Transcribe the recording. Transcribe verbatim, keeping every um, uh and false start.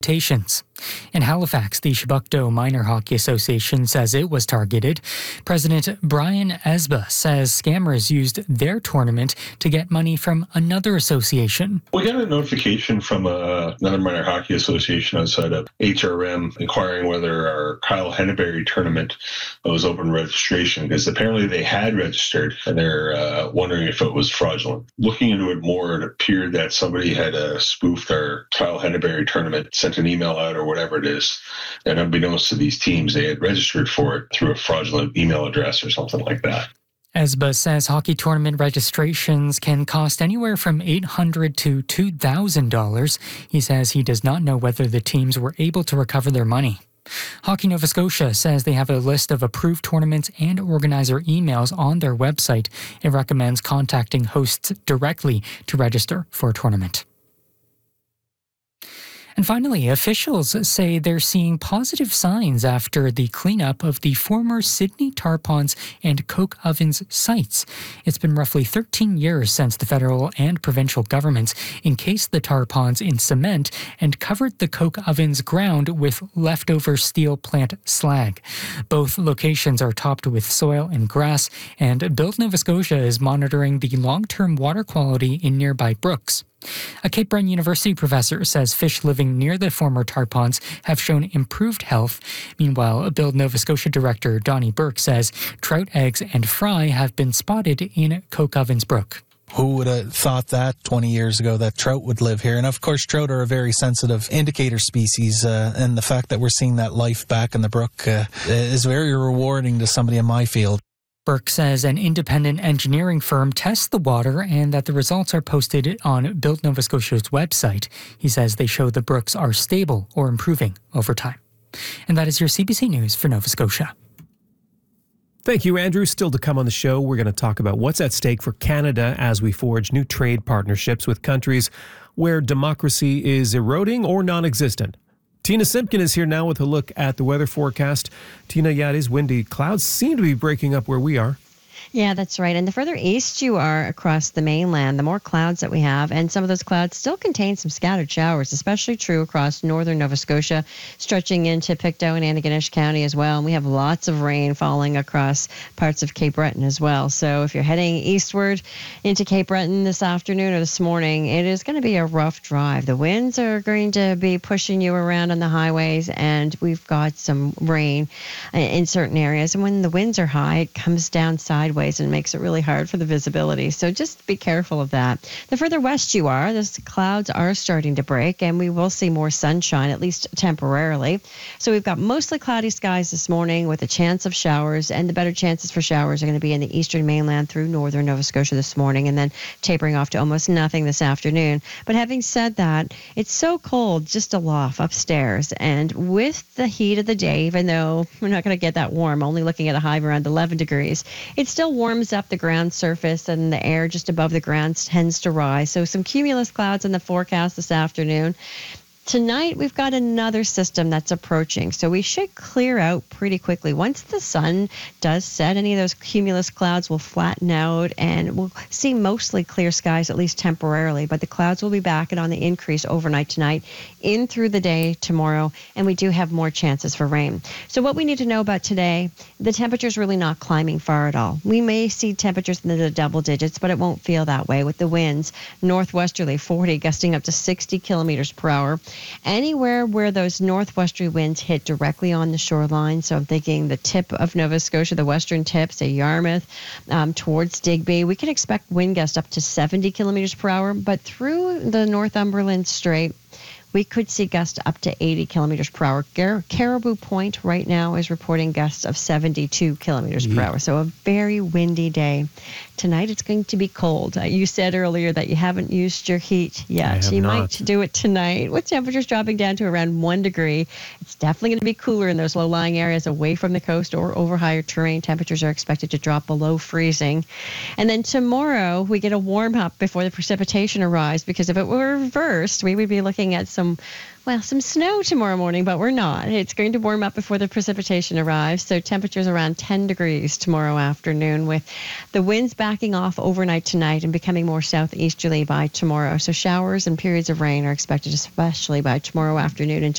In Halifax, the Chebucto Minor Hockey Association says it was targeted. President Brian Esba says scammers used their tournament to get money from another association. We got a notification from uh, another minor hockey association outside of H R M inquiring whether our Kyle Henneberry tournament was open registration, because apparently they had registered and they're uh, wondering if it was fraudulent. Looking into it more, it appeared that somebody had uh, spoofed our Kyle Henneberry tournament, sent an email out or whatever it is, and unbeknownst to these teams, they had registered for it through a fraudulent email address or something like that. Esba says hockey tournament registrations can cost anywhere from eight hundred dollars to two thousand dollars. He says he does not know whether the teams were able to recover their money. Hockey Nova Scotia says they have a list of approved tournaments and organizer emails on their website. It recommends contacting hosts directly to register for a tournament. And finally, officials say they're seeing positive signs after the cleanup of the former Sydney Tar Ponds and Coke Ovens sites. It's been roughly thirteen years since the federal and provincial governments encased the tar ponds in cement and covered the Coke Ovens ground with leftover steel plant slag. Both locations are topped with soil and grass, and Build Nova Scotia is monitoring the long-term water quality in nearby brooks. A Cape Breton University professor says fish living near the former tar ponds have shown improved health. Meanwhile, Build Nova Scotia director Donnie Burke says trout eggs and fry have been spotted in Coke Ovens Brook. Who would have thought that twenty years ago that trout would live here? And of course, trout are a very sensitive indicator species, uh, and the fact that we're seeing that life back in the brook uh, is very rewarding to somebody in my field. Burke says an independent engineering firm tests the water and that the results are posted on Build Nova Scotia's website. He says they show the brooks are stable or improving over time. And that is your C B C News for Nova Scotia. Thank you, Andrew. Still to come on the show, we're going to talk about what's at stake for Canada as we forge new trade partnerships with countries where democracy is eroding or non-existent. Tina Simpkin is here now with a look at the weather forecast. Tina, yeah, it is windy. Clouds seem to be breaking up where we are. Yeah, that's right. And the further east you are across the mainland, the more clouds that we have. And some of those clouds still contain some scattered showers, especially true across northern Nova Scotia, stretching into Pictou and Antigonish County as well. And we have lots of rain falling across parts of Cape Breton as well. So if you're heading eastward into Cape Breton this afternoon or this morning, it is going to be a rough drive. The winds are going to be pushing you around on the highways, and we've got some rain in certain areas. And when the winds are high, it comes down sideways and makes it really hard for the visibility. So just be careful of that. The further west you are, the clouds are starting to break, and we will see more sunshine, at least temporarily. So we've got mostly cloudy skies this morning with a chance of showers, and the better chances for showers are going to be in the eastern mainland through northern Nova Scotia this morning, and then tapering off to almost nothing this afternoon. But having said that, it's so cold just aloft upstairs, and with the heat of the day, even though we're not going to get that warm, only looking at a high of around eleven degrees, it's still warms up the ground surface, and the air just above the ground tends to rise. So some cumulus clouds in the forecast this afternoon. Tonight, we've got another system that's approaching, so we should clear out pretty quickly. Once the sun does set, any of those cumulus clouds will flatten out, and we'll see mostly clear skies, at least temporarily, but the clouds will be back and on the increase overnight tonight, in through the day tomorrow, and we do have more chances for rain. So what we need to know about today, the temperature's really not climbing far at all. We may see temperatures in the double digits, but it won't feel that way with the winds northwesterly forty, gusting up to sixty kilometers per hour. Anywhere where those northwesterly winds hit directly on the shoreline, so I'm thinking the tip of Nova Scotia, the western tip, say Yarmouth, um, towards Digby, we can expect wind gusts up to seventy kilometers per hour, but through the Northumberland Strait, we could see gusts up to eighty kilometers per hour. Gar- Caribou Point right now is reporting gusts of seventy-two kilometers yeah. per hour. So a very windy day. Tonight it's going to be cold. Uh, you said earlier that you haven't used your heat yet. You not. might do it tonight with temperatures dropping down to around one degree. It's definitely going to be cooler in those low-lying areas away from the coast or over higher terrain. Temperatures are expected to drop below freezing. And then tomorrow we get a warm-up before the precipitation arrives, because if it were reversed, we would be looking at some Some, well, some snow tomorrow morning, but we're not. It's going to warm up before the precipitation arrives, so temperatures around ten degrees tomorrow afternoon, with the winds backing off overnight tonight and becoming more southeasterly by tomorrow. So showers and periods of rain are expected, especially by tomorrow afternoon into